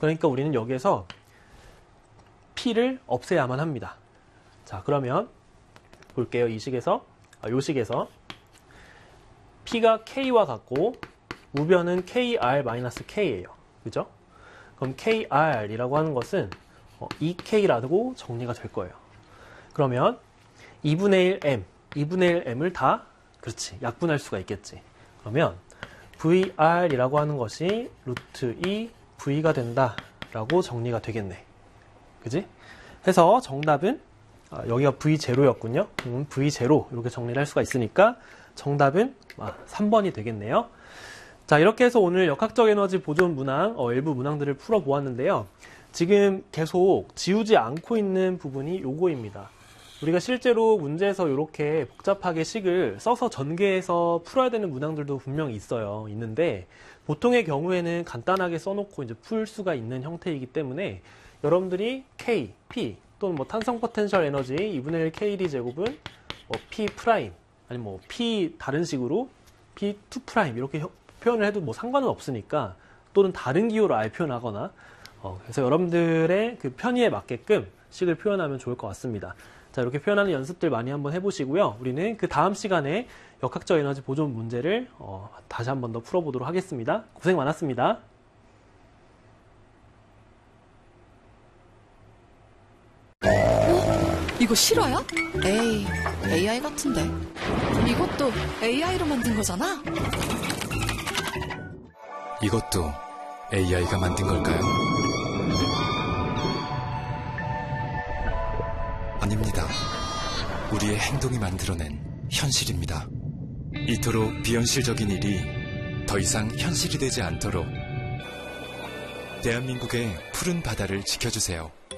그러니까 우리는 여기에서 P를 없애야만 합니다. 자, 그러면 볼게요. 이 식에서, 요 식에서 P가 K와 같고 우변은 KR-K예요. 그죠? 그럼 KR이라고 하는 것은 2K라고 정리가 될 거예요. 그러면 2분의 1M, 2분의 1M을 다, 그렇지, 약분할 수가 있겠지. 그러면 VR이라고 하는 것이 루트 2 V가 된다라고 정리가 되겠네. 그지? 해서 정답은, 여기가 V0였군요. V0 이렇게 정리를 할 수가 있으니까 정답은 3번이 되겠네요. 자, 이렇게 해서 오늘 역학적 에너지 보존 문항, 일부 문항들을 풀어보았는데요. 지금 계속 지우지 않고 있는 부분이 요거입니다. 우리가 실제로 문제에서 이렇게 복잡하게 식을 써서 전개해서 풀어야 되는 문항들도 분명히 있는데 보통의 경우에는 간단하게 써놓고 이제 풀 수가 있는 형태이기 때문에 여러분들이 K, P 또는 뭐 탄성 포텐셜 에너지 2분의 1 K1 제곱은 P 프라임 아니면 뭐 P 다른 식으로 P2 프라임 이렇게 표현을 해도 뭐 상관은 없으니까 또는 다른 기호로 아예 표현하거나 그래서 여러분들의 그 편의에 맞게끔 식을 표현하면 좋을 것 같습니다. 자, 이렇게 표현하는 연습들 많이 한번 해보시고요. 우리는 그 다음 시간에 역학적 에너지 보존 문제를 다시 한번 더 풀어보도록 하겠습니다. 고생 많았습니다. 이거 실화야? 에이, AI 같은데. 이것도 AI로 만든 거잖아? 이것도 AI가 만든 걸까요? 아닙니다. 우리의 행동이 만들어낸 현실입니다. 이토록 비현실적인 일이 더 이상 현실이 되지 않도록 대한민국의 푸른 바다를 지켜주세요.